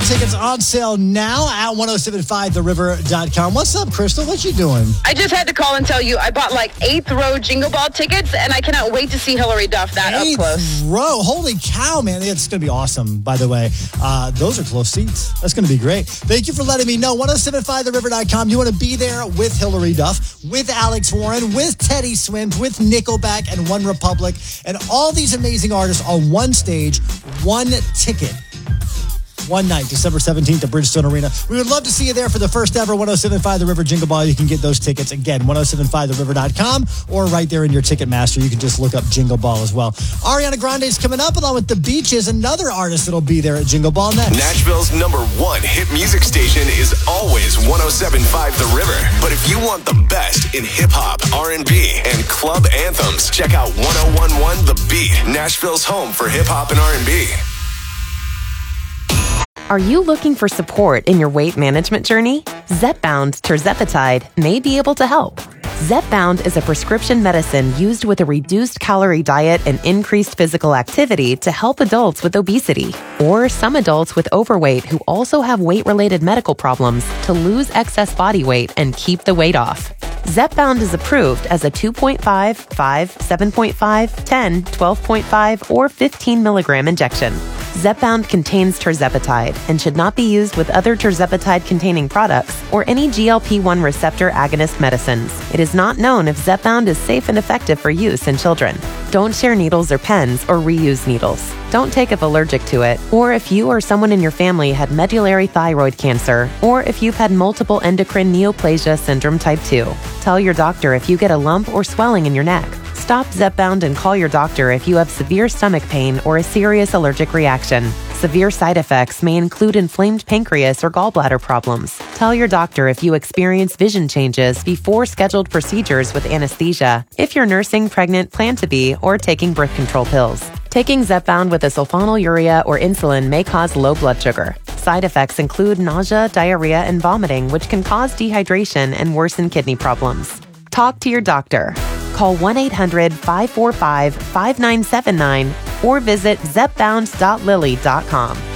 tickets on sale now at 1075theriver.com. What's up, Crystal? What you doing? I just had to call and tell you I bought like 8th row Jingle Ball tickets, and I cannot wait to see Hillary Duff up close. 8th row. Holy cow, man. It's going to be awesome, by the way. Those are close seats. That's going to be great. Thank you for letting me know. 1075theriver.com. You want to be there with Hillary Duff, with Alex Warren, with Teddy Swims, with Nickelback and One Republic, and all these amazing artists on one stage, one ticket. One night, December 17th at Bridgestone Arena. We would love to see you there for the first ever 1075 The River Jingle Ball. You can get those tickets, again, 1075theriver.com, or right there in your Ticketmaster. You can just look up Jingle Ball as well. Ariana Grande's coming up, along with The Beaches, another artist that'll be there at Jingle Ball next. Nashville's #1 hit music station is always 1075 The River. But if you want the best in hip-hop, R&B, and club anthems, check out 1011 The Beat, Nashville's home for hip-hop and R&B. Are you looking for support in your weight management journey? Zepbound tirzepatide may be able to help. Zepbound is a prescription medicine used with a reduced calorie diet and increased physical activity to help adults with obesity, or some adults with overweight who also have weight-related medical problems to lose excess body weight and keep the weight off. Zepbound is approved as a 2.5, 5, 7.5, 10, 12.5, or 15 milligram injection. Zepbound contains tirzepatide and should not be used with other tirzepatide-containing products or any GLP-1 receptor agonist medicines. It is not known if Zepbound is safe and effective for use in children. Don't share needles or pens or reuse needles. Don't take if allergic to it, or if you or someone in your family had medullary thyroid cancer, or if you've had multiple endocrine neoplasia syndrome type 2. Tell your doctor if you get a lump or swelling in your neck. Stop Zepbound and call your doctor if you have severe stomach pain or a serious allergic reaction. Severe side effects may include inflamed pancreas or gallbladder problems. Tell your doctor if you experience vision changes before scheduled procedures with anesthesia, if you're nursing, pregnant, plan to be, or taking birth control pills. Taking Zepbound with a sulfonylurea or insulin may cause low blood sugar. Side effects include nausea, diarrhea, and vomiting, which can cause dehydration and worsen kidney problems. Talk to your doctor. Call 1-800-545-5979 or visit zepbound.lilly.com.